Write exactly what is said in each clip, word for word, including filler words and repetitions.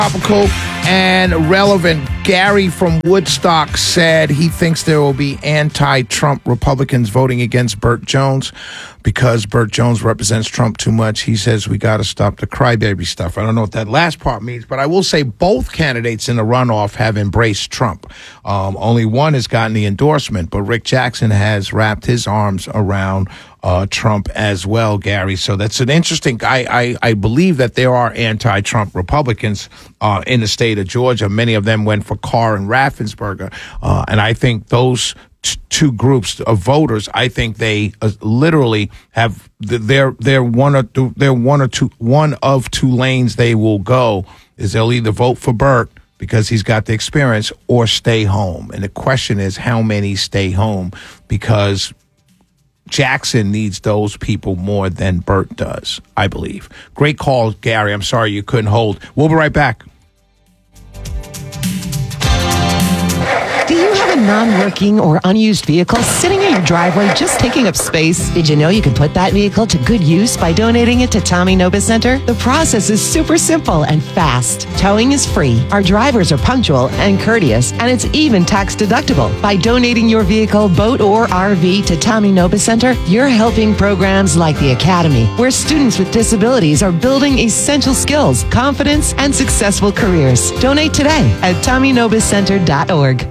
Topical and relevant. Gary from Woodstock said he thinks there will be anti-Trump Republicans voting against Burt Jones because Burt Jones represents Trump too much. He says we got to stop the crybaby stuff. I don't know what that last part means, but I will say both candidates in the runoff have embraced Trump. Um, only one has gotten the endorsement, but Rick Jackson has wrapped his arms around Uh, Trump as well, Gary. So that's an interesting. I I, I believe that there are anti-Trump Republicans uh, in the state of Georgia. Many of them went for Carr and Raffensperger, uh, and I think those t- two groups of voters, I think they uh, literally have they're they're one or two, they're one or two one of two lanes they will go. Is they'll either vote for Burt because he's got the experience or stay home, and the question is how many stay home, because Jackson needs those people more than Burt does, I believe. Great call, Gary. I'm sorry you couldn't hold. We'll be right back. Do you have a non-working or unused vehicle sitting in your driveway just taking up space? Did you know you can put that vehicle to good use by donating it to Tommy Nobis Center? The process is super simple and fast. Towing is free. Our drivers are punctual and courteous, and it's even tax deductible. By donating your vehicle, boat, or R V to Tommy Nobis Center, you're helping programs like the Academy, where students with disabilities are building essential skills, confidence, and successful careers. Donate today at tommy nobis center dot org.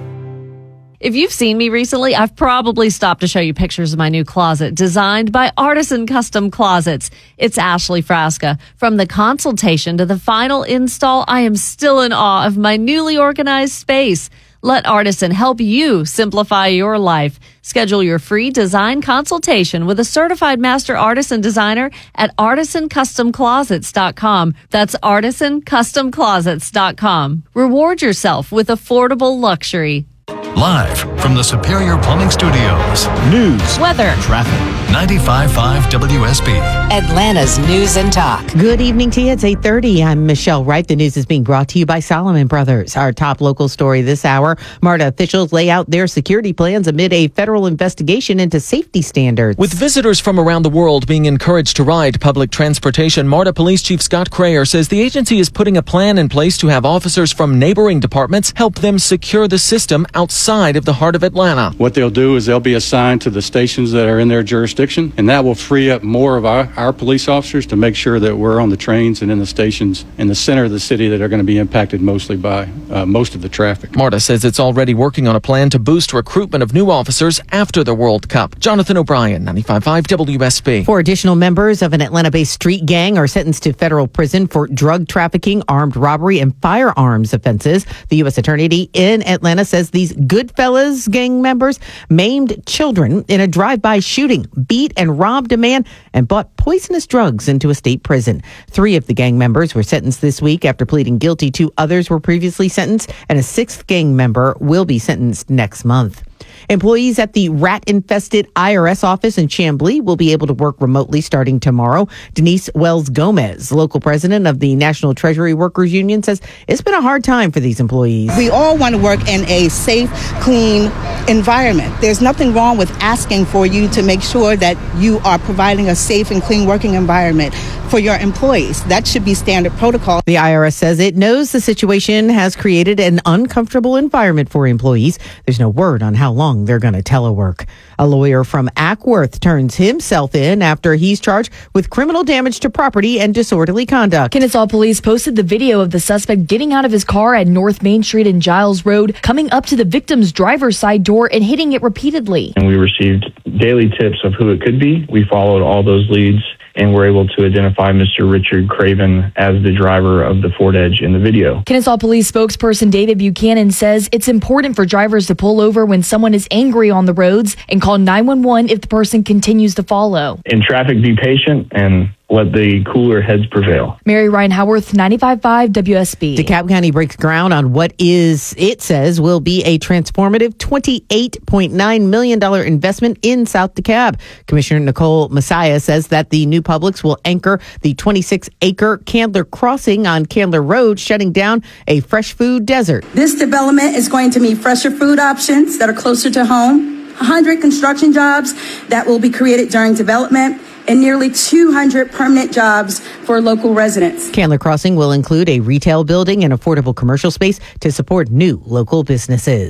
If you've seen me recently, I've probably stopped to show you pictures of my new closet designed by Artisan Custom Closets. It's Ashley Frasca. From the consultation to the final install, I am still in awe of my newly organized space. Let Artisan help you simplify your life. Schedule your free design consultation with a certified master artisan designer at artisan custom closets dot com. That's artisan custom closets dot com. Reward yourself with affordable luxury. Live from the Superior Plumbing Studios. News, weather, traffic. ninety-five point five W S B. Atlanta's News and Talk. Good evening to you. It's eight thirty. I'm Michelle Wright. The news is being brought to you by Solomon Brothers. Our top local story this hour, MARTA officials lay out their security plans amid a federal investigation into safety standards. With visitors from around the world being encouraged to ride public transportation, MARTA Police Chief Scott Crayer says the agency is putting a plan in place to have officers from neighboring departments help them secure the system outside of the heart of Atlanta. What they'll do is they'll be assigned to the stations that are in their jurisdiction, and that will free up more of our, our police officers to make sure that we're on the trains and in the stations in the center of the city that are going to be impacted mostly by uh, most of the traffic. MARTA says it's already working on a plan to boost recruitment of new officers after the World Cup. Jonathan O'Brien, ninety-five point five W S B. Four additional members of an Atlanta-based street gang are sentenced to federal prison for drug trafficking, armed robbery, and firearms offenses. The U S Attorney in Atlanta says these Goodfellas gang members maimed children in a drive-by shooting, beat and robbed a man, and bought poisonous drugs into a state prison. Three of the gang members were sentenced this week after pleading guilty. Two others were previously sentenced, and a sixth gang member will be sentenced next month. Employees at the rat-infested I R S office in Chamblee will be able to work remotely starting tomorrow. Denise Wells Gomez, local president of the National Treasury Workers Union, says it's been a hard time for these employees. We all want to work in a safe, clean environment. There's nothing wrong with asking for you to make sure that you are providing a safe and clean working environment for your employees. That should be standard protocol. The I R S says it knows the situation has created an uncomfortable environment for employees. There's no word on how long they're going to telework. A lawyer from Ackworth turns himself in after he's charged with criminal damage to property and disorderly conduct. Kennesaw police posted the video of the suspect getting out of his car at North Main Street and Giles Road, coming up to the victim's driver's side door and hitting it repeatedly. And we received daily tips of who it could be. We followed all those leads and were able to identify Mister Richard Craven as the driver of the Ford Edge in the video. Kennesaw Police spokesperson David Buchanan says it's important for drivers to pull over when someone is angry on the roads and call nine one one if the person continues to follow. In traffic, be patient and let the cooler heads prevail. Mary Ryan Howarth, ninety-five point five W S B. DeKalb County breaks ground on what is, it says, will be a transformative twenty-eight point nine million dollars investment in South DeKalb. Commissioner Nicole Messiah says that the new Publix will anchor the twenty-six acre Candler Crossing on Candler Road, shutting down a fresh food desert. This development is going to mean fresher food options that are closer to home, one hundred construction jobs that will be created during development, and nearly two hundred permanent jobs for local residents. Candler Crossing will include a retail building and affordable commercial space to support new local businesses.